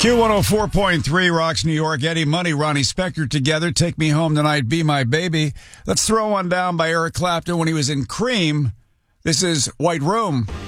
Q104.3 rocks New York. Eddie Money, Ronnie Spector together. Take Me Home Tonight, Be My Baby. Let's throw one down by Eric Clapton when he was in Cream. This is White Room.